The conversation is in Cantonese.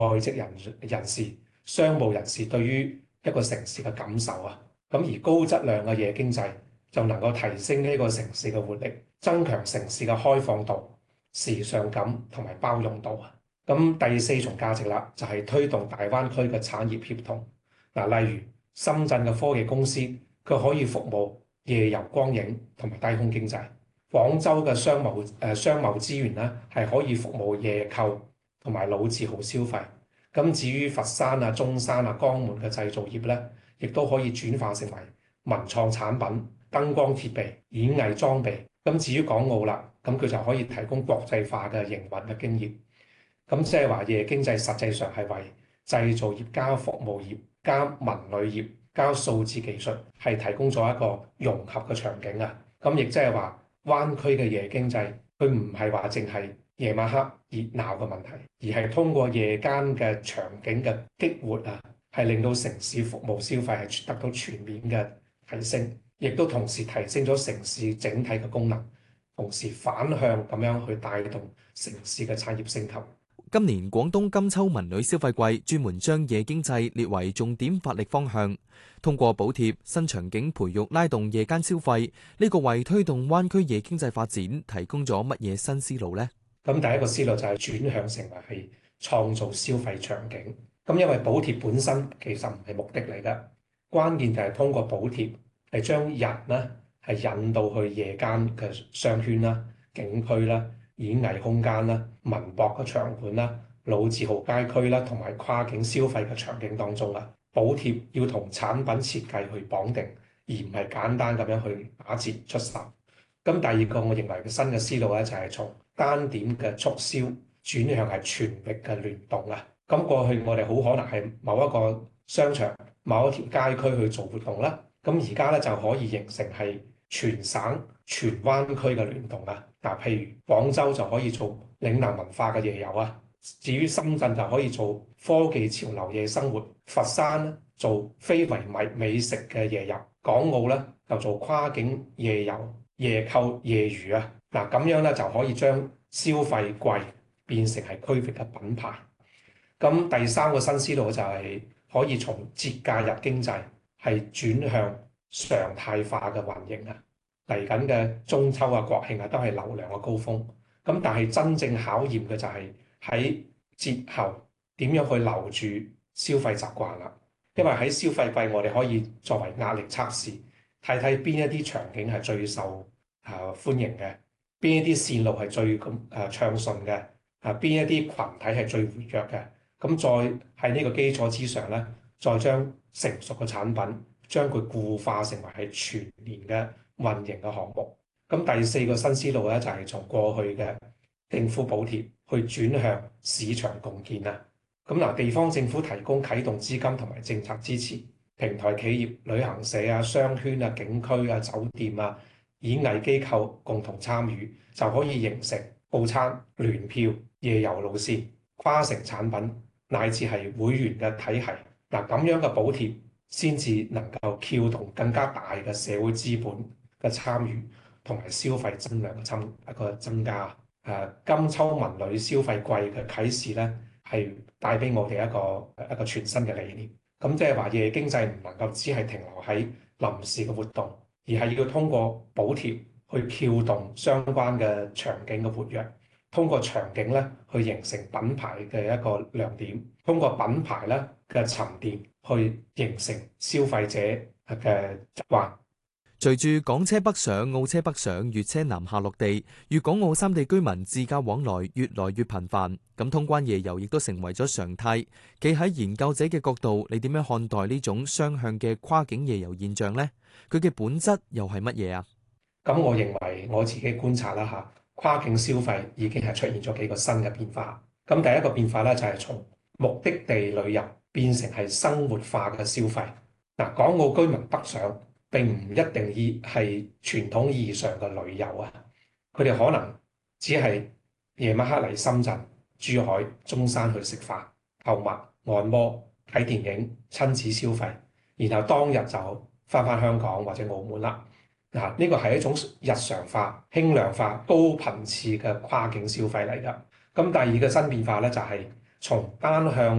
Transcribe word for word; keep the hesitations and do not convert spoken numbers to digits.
職人人士、商務人士對於一個城市嘅感受啊。咁而高質量嘅夜經濟就能夠提升呢個城市嘅活力，增強城市嘅開放度、時尚感同埋包容度啊。咁第四重價值啦，就係推動大灣區嘅產業協同。嗱，例如深圳嘅科技公司，佢可以服務夜遊光影同埋低空經濟。廣州嘅商貿誒、呃、商貿資源咧，係可以服務夜購同埋老字號消費。咁至於佛山啊、中山啊、江門嘅製造業咧，亦都可以轉化成為文創產品、燈光設備、演藝裝備。咁至於港澳啦，咁佢就可以提供國際化嘅營運嘅經驗。咁即係話夜經濟實際上係為製造業加服務業加文旅業加數字技術係提供咗一個融合嘅場景啊！咁亦即係話，灣區嘅夜經濟，佢唔係話淨係夜晚黑熱鬧嘅問題，而係通過夜間嘅場景嘅激活啊，係令到城市服務消費係得到全面嘅提升，亦都同時提升咗城市整體嘅功能，同時反向咁樣去帶動城市嘅產業升級。 今年廣東金秋文旅消費季專門將夜經濟列為重點發力方向，通過補貼新場景培育拉動夜間消費，呢個為推動灣區夜經濟發展提供咗乜嘢新思路呢？ 咁第一個思路就係轉向成為係創造消費場景。咁因為補貼本身其實唔係目的嚟㗎，關鍵就係通過補貼係將人呢係引導去夜間嘅商圈啦、景區啦、演藝空間啦、文博嘅場館啦、老字號街區啦，同埋跨境消費嘅場景當中啦。補貼要同產品設計去綁定，而唔係簡單咁樣去打折出售。咁第二個我認為嘅新嘅思路咧，就係從單點嘅促銷轉向係全域嘅聯動啊。咁過去我哋好可能係某一個商場、某一條街區去做活動啦。咁而家咧就可以形成係全省、全灣區嘅聯動啊。嗱，譬如廣州就可以做嶺南文化嘅夜遊啊。至於深圳就可以做科技潮流夜生活，佛山咧做非遺美美食嘅夜遊，港澳咧就做跨境夜遊、夜購、夜娛啊。嗱，咁樣咧就可以將消費季變成係區域嘅品牌。咁第三個新思路就係可以從節假日經濟係轉向常態化嘅運營啊。嚟緊嘅中秋啊、國慶啊都係流量嘅高峰。咁但係真正考驗嘅就係喺節後點樣去留住消費習慣啦。因為喺消費季我哋可以作為壓力測試，睇睇邊一啲場景係最受啊歡迎嘅，邊一啲線路係最咁誒暢順嘅，啊邊一啲群體係最活躍嘅。咁再喺呢個基礎之上咧，再將成熟嘅產品將佢固化成為係全年嘅運營嘅項目。咁第四個新思路咧就係從過去嘅政府補貼去轉向市場共建啊。咁嗱，地方政府提供啟動資金同埋政策支持，平台企業、旅行社啊、商圈啊、景區啊、酒店啊、演藝機構共同參與，就可以形成套餐、聯票、夜遊路線、跨城產品乃至係會員嘅體系。嗱，咁樣嘅補貼先至能夠撬動更加大嘅社會資本嘅參與同埋消費增量嘅增一個增加。誒，金秋文旅消費季嘅啟示咧，係帶俾我哋一個一個全新嘅理念。咁即係話夜經濟唔能夠只係停留喺臨時嘅活動，而係要通過補貼去撬動相關嘅場景嘅活躍，通過場景咧去形成品牌嘅一個亮點，通過品牌咧嘅沉澱去形成消費者嘅習慣。 隨住港車北上、澳車北上、粵車南下落地，粵港澳三地居民自駕往來越來越頻繁，咁通關夜遊亦都成為咗常態。企喺研究者嘅角度，你點樣看待呢種雙向嘅跨境夜遊現象呢？佢嘅本質又係乜嘢啊？ 咁我認為我自己觀察啦嚇，跨境消費已經係出現咗幾個新嘅變化。咁第一個變化咧就係從目的地旅遊變成係生活化嘅消費。嗱，港澳居民北上並唔一定意係傳統意義上嘅旅遊啊，佢哋可能只係夜晚黑嚟深圳、珠海、中山去食飯、購物、按摩、睇電影、親子消費，然後當日就翻返香港或者澳門啦。嗱，呢個係一種日常化、輕量化、高頻次嘅跨境消費嚟㗎。咁第二個新變化咧就係從單向